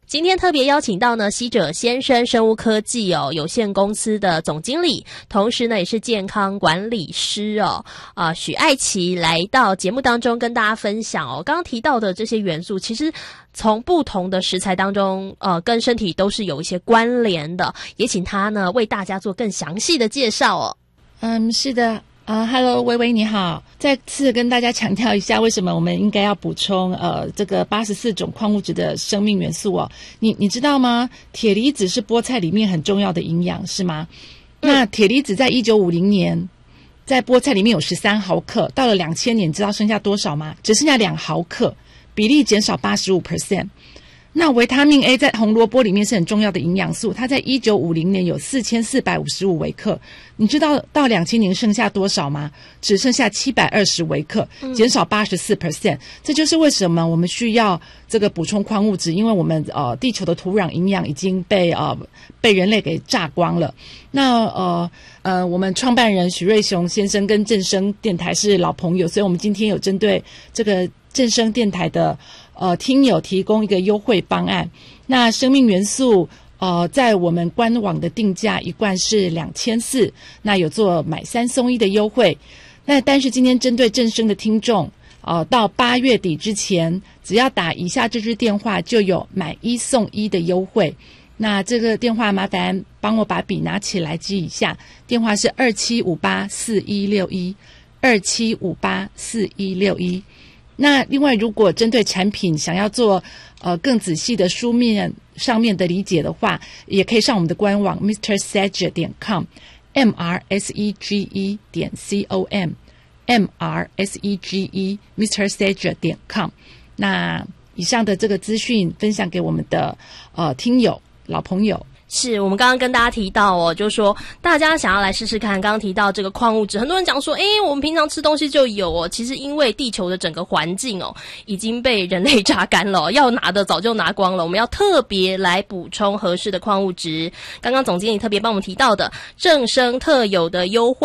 今天特别邀请到呢西者先生生物科技有限公司的总经理，同时呢也是健康管理师许爱琪来到节目当中跟大家分享刚刚提到的这些元素，其实从不同的食材当中跟身体都是有一些关联的，也请他呢为大家做更详细的介绍是的。Hello， 薇薇你好，再次跟大家强调一下，为什么我们应该要补充这个84种矿物质的生命元素你知道吗？铁离子是菠菜里面很重要的营养，是吗？那铁离子在1950年在菠菜里面有13毫克，到了2000年，你知道剩下多少吗？只剩下2毫克，比例减少 85%。那维他命 A 在红萝卜里面是很重要的营养素，它在1950年有4455微克，你知道到2000年剩下多少吗？只剩下720微克，减少 84%。这就是为什么我们需要这个补充矿物质，因为我们地球的土壤营养已经被人类给榨光了。那我们创办人许瑞雄先生跟正声电台是老朋友，所以我们今天有针对这个正声电台的听友提供一个优惠方案。那生命元素在我们官网的定价一罐是2400，那有做买3送1的优惠。那但是今天针对正声的听众到8月底之前，只要打以下这支电话就有买1送1的优惠。那这个电话麻烦帮我把笔拿起来记一下，电话是27584161 27584161。那另外如果针对产品想要做更仔细的书面上面的理解的话，也可以上我们的官网 mrsege.com mrsege.com mrsege mrsege.com。 那以上的这个资讯分享给我们的听友老朋友。 是我们刚刚跟大家提到就是说大家想要来试试看，刚刚提到这个矿物质，很多人讲说我们平常吃东西就有其实因为地球的整个环境已经被人类榨干了要拿的早就拿光了，我们要特别来补充合适的矿物质。刚刚总经理特别帮我们提到的正声特有的优惠